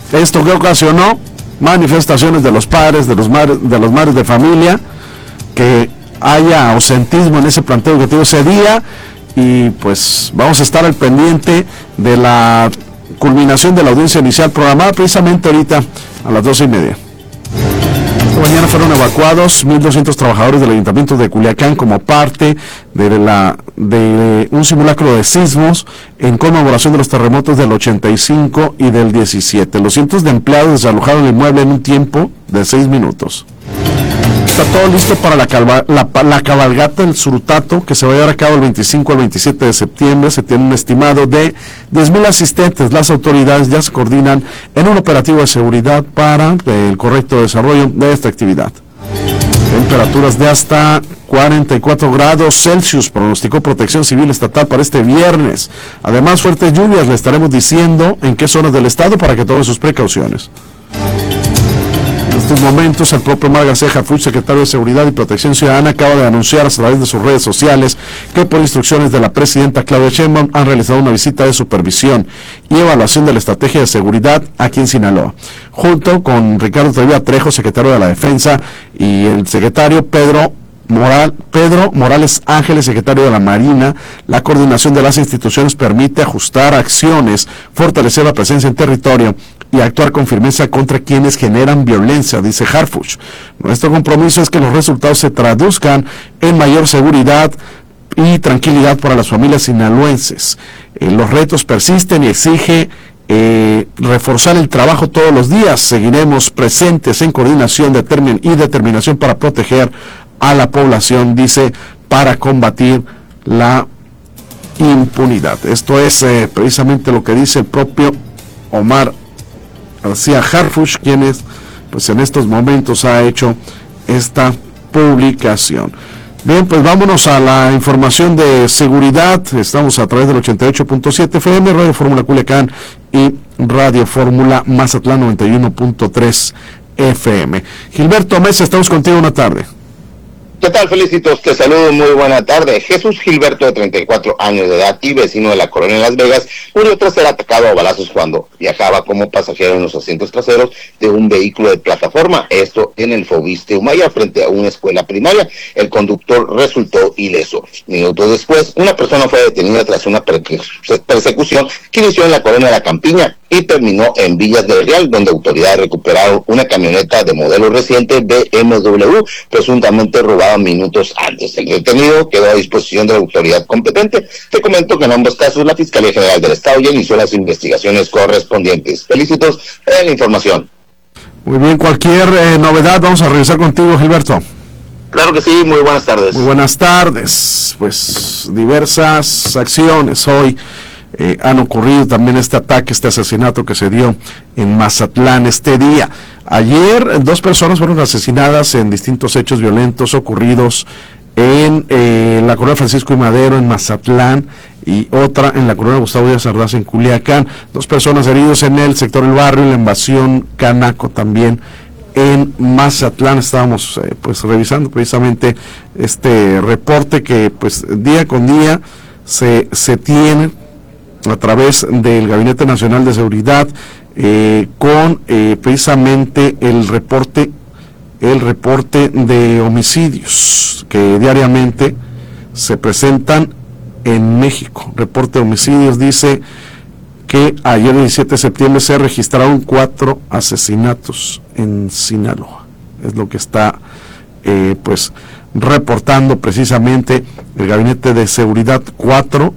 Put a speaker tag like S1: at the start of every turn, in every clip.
S1: Esto que ocasionó manifestaciones de los padres, de los madres de familia, que haya ausentismo en ese planteo educativo ese día, y pues vamos a estar al pendiente de la culminación de la audiencia inicial programada precisamente ahorita a las 12:30. Mañana fueron evacuados 1.200 trabajadores del Ayuntamiento de Culiacán como parte de un simulacro de sismos en conmemoración de los terremotos del 85 y del 17. Los cientos de empleados desalojaron el inmueble en un tiempo de 6 minutos. Está todo listo para la cabalgata del Surutato, que se va a llevar a cabo el 25 al 27 de septiembre. Se tiene un estimado de 10,000 asistentes. Las autoridades ya se coordinan en un operativo de seguridad para el correcto desarrollo de esta actividad. Temperaturas de hasta 44 grados Celsius, pronosticó Protección Civil Estatal para este viernes. Además, fuertes lluvias, le estaremos diciendo en qué zonas del estado para que tomen sus precauciones. En estos momentos, el propio Omar García Harfuch, secretario de Seguridad y Protección Ciudadana, acaba de anunciar a través de sus redes sociales que por instrucciones de la presidenta Claudia Sheinbaum han realizado una visita de supervisión y evaluación de la estrategia de seguridad aquí en Sinaloa, junto con Ricardo Tavía Trejo, secretario de la Defensa, y el secretario Pedro Morales Ángeles, secretario de la Marina. La coordinación de las instituciones permite ajustar acciones, fortalecer la presencia en territorio y actuar con firmeza contra quienes generan violencia, dice Harfuch. Nuestro compromiso es que los resultados se traduzcan en mayor seguridad y tranquilidad para las familias sinaloenses. Los retos persisten y exige reforzar el trabajo todos los días. Seguiremos presentes en coordinación y determinación para proteger a la población, dice, para combatir la impunidad. Esto es precisamente lo que dice el propio Omar García Harfuch, quien pues en estos momentos ha hecho esta publicación. Bien, pues vámonos a la información de seguridad. Estamos a través del 88.7 FM, Radio Fórmula Culiacán y Radio Fórmula Mazatlán 91.3 FM. Gilberto Mesa, estamos contigo una tarde.
S2: ¿Qué tal, Felicitos? Te saludo, muy buena tarde. Jesús Gilberto, de 34 años de edad y vecino de la colonia Las Vegas, murió tras ser atacado a balazos cuando viajaba como pasajero en los asientos traseros de un vehículo de plataforma, esto en el Fobiste Humaya, frente a una escuela primaria. El conductor resultó ileso. Minutos después, una persona fue detenida tras una persecución que inició en la colonia de La Campiña y terminó en Villas del Real, donde autoridades recuperaron una camioneta de modelo reciente BMW, presuntamente robada minutos antes. El detenido quedó a disposición de la autoridad competente. Te comento que en ambos casos la Fiscalía General del Estado ya inició las investigaciones correspondientes. Felicitos en la información.
S1: Muy bien, cualquier novedad vamos a revisar contigo, Gilberto.
S2: Claro que sí, muy buenas tardes.
S1: Muy buenas tardes. Pues diversas acciones hoy han ocurrido, también este ataque, este asesinato que se dio en Mazatlán este día. Ayer 2 personas fueron asesinadas en distintos hechos violentos ocurridos en la colonia Francisco y Madero en Mazatlán, y otra en la colonia Gustavo Díaz Ordaz en Culiacán. 2 personas heridos en el sector del barrio, en la invasión Canaco también en Mazatlán. Estábamos pues revisando precisamente este reporte que pues día con día se tiene a través del Gabinete Nacional de Seguridad, con precisamente el reporte de homicidios que diariamente se presentan en México. Reporte de homicidios dice que ayer, 17 de septiembre, se registraron 4 asesinatos en Sinaloa. Es lo que está pues reportando precisamente el Gabinete de Seguridad. 4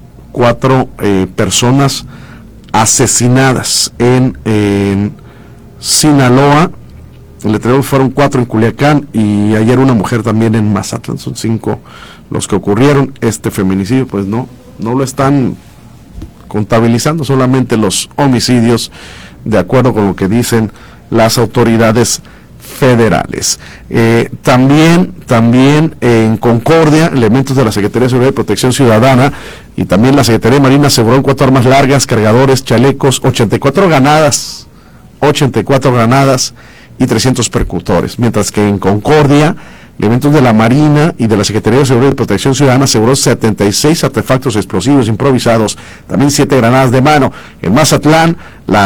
S1: personas asesinadas en Sinaloa. El anterior fueron 4 en Culiacán y ayer una mujer también en Mazatlán. Son 5 los que ocurrieron. Este feminicidio pues no lo están contabilizando, solamente los homicidios, de acuerdo con lo que dicen las autoridades federales. También en Concordia, elementos de la Secretaría de Seguridad y Protección Ciudadana y también la Secretaría de Marina aseguraron 4 armas largas, cargadores, chalecos, 84 granadas y 300 percutores, mientras que en Concordia, elementos de la Marina y de la Secretaría de Seguridad y Protección Ciudadana aseguró 76 artefactos explosivos improvisados, también 7 granadas de mano. En Mazatlán, la